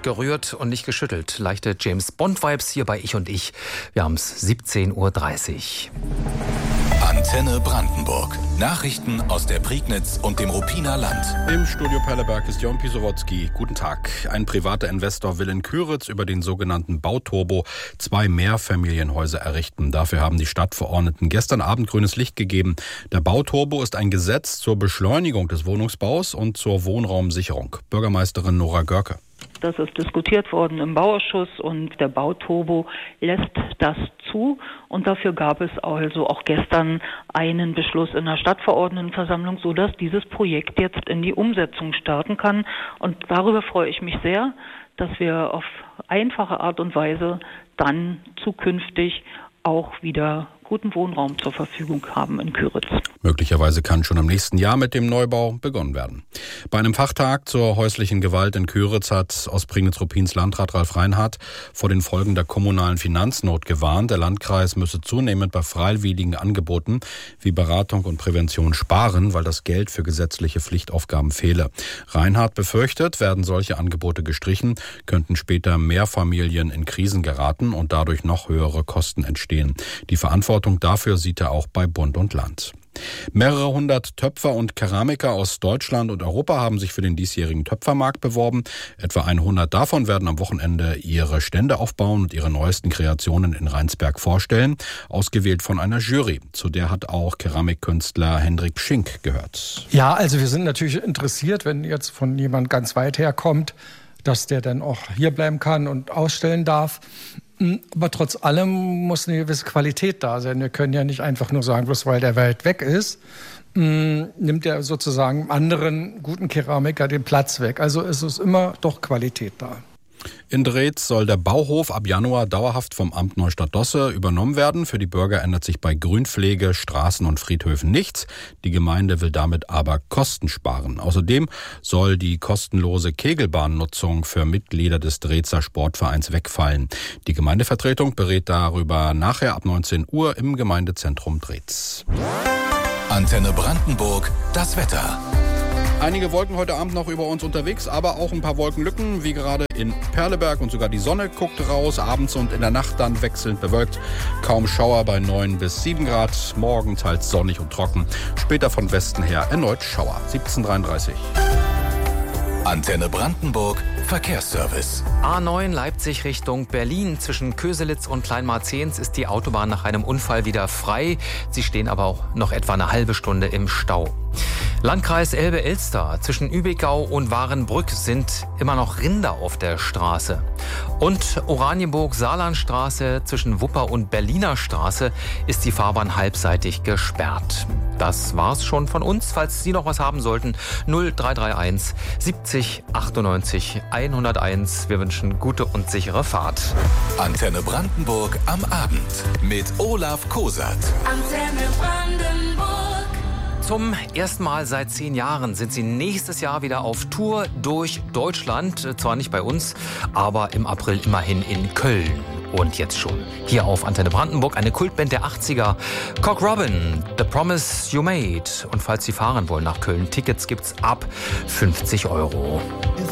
gerührt und nicht geschüttelt. Leichte James-Bond-Vibes hier bei Ich und Ich. Wir haben es 17:30 Uhr. Antenne Brandenburg. Nachrichten aus der Prignitz und dem Ruppiner Land. Im Studio Perleberg ist Jon Pisowotzki. Guten Tag. Ein privater Investor will in Kyritz über den sogenannten Bauturbo 2 Mehrfamilienhäuser errichten. Dafür haben die Stadtverordneten gestern Abend grünes Licht gegeben. Der Bauturbo ist ein Gesetz zur Beschleunigung des Wohnungsbaus und zur Wohnraumsicherung. Bürgermeisterin Nora Görke. Das ist diskutiert worden im Bauausschuss und der Bauturbo lässt das zu. Und dafür gab es also auch gestern einen Beschluss in der Stadtverordnetenversammlung, sodass dieses Projekt jetzt in die Umsetzung starten kann. Und darüber freue ich mich sehr, dass wir auf einfache Art und Weise dann zukünftig auch wieder guten Wohnraum zur Verfügung haben in Kyritz. Möglicherweise kann schon im nächsten Jahr mit dem Neubau begonnen werden. Bei einem Fachtag zur häuslichen Gewalt in Kyritz hat Ostprignitz-Ruppins Landrat Ralf Reinhardt vor den Folgen der kommunalen Finanznot gewarnt. Der Landkreis müsse zunehmend bei freiwilligen Angeboten wie Beratung und Prävention sparen, weil das Geld für gesetzliche Pflichtaufgaben fehle. Reinhardt befürchtet, werden solche Angebote gestrichen, könnten später mehr Familien in Krisen geraten und dadurch noch höhere Kosten entstehen. Die Verantwortung dafür sieht er auch bei Bund und Land. Mehrere hundert Töpfer und Keramiker aus Deutschland und Europa haben sich für den diesjährigen Töpfermarkt beworben. Etwa 100 davon werden am Wochenende ihre Stände aufbauen und ihre neuesten Kreationen in Rheinsberg vorstellen, ausgewählt von einer Jury. Zu der hat auch Keramikkünstler Hendrik Schink gehört. Ja, also wir sind natürlich interessiert, wenn jetzt von jemand ganz weit her kommt, dass der dann auch hier bleiben kann und ausstellen darf. Aber trotz allem muss eine gewisse Qualität da sein. Wir können ja nicht einfach nur sagen, bloß weil der weit weg ist, nimmt er sozusagen anderen guten Keramiker den Platz weg. Also es ist immer doch Qualität da. In Dreetz soll der Bauhof ab Januar dauerhaft vom Amt Neustadt-Dosse übernommen werden. Für die Bürger ändert sich bei Grünpflege, Straßen und Friedhöfen nichts. Die Gemeinde will damit aber Kosten sparen. Außerdem soll die kostenlose Kegelbahnnutzung für Mitglieder des Dreetzer Sportvereins wegfallen. Die Gemeindevertretung berät darüber nachher ab 19 Uhr im Gemeindezentrum Dreetz. Antenne Brandenburg, das Wetter. Einige Wolken heute Abend noch über uns unterwegs, aber auch ein paar Wolkenlücken, wie gerade in Perleberg. Und sogar die Sonne guckt raus, abends und in der Nacht dann wechselnd bewölkt. Kaum Schauer bei 9 bis 7 Grad. Morgen teils sonnig und trocken. Später von Westen her erneut Schauer. 17:33. Antenne Brandenburg, Verkehrsservice. A9 Leipzig Richtung Berlin. Zwischen Köselitz und Kleinmarzehns ist die Autobahn nach einem Unfall wieder frei. Sie stehen aber auch noch etwa eine halbe Stunde im Stau. Landkreis Elbe-Elster. Zwischen Übigau und Warenbrück sind immer noch Rinder auf der Straße. Und Oranienburg-Saarlandstraße zwischen Wupper und Berliner Straße ist die Fahrbahn halbseitig gesperrt. Das war's schon von uns. Falls Sie noch was haben sollten, 0331 70 98 101. Wir wünschen gute und sichere Fahrt. Antenne Brandenburg am Abend mit Olaf Kosat. Antenne Brandenburg. Zum ersten Mal seit 10 Jahren sind sie nächstes Jahr wieder auf Tour durch Deutschland. Zwar nicht bei uns, aber im April immerhin in Köln. Und jetzt schon hier auf Antenne Brandenburg eine Kultband der 80er. Cock Robin, The Promise You Made. Und falls Sie fahren wollen nach Köln, Tickets gibt's ab 50 €.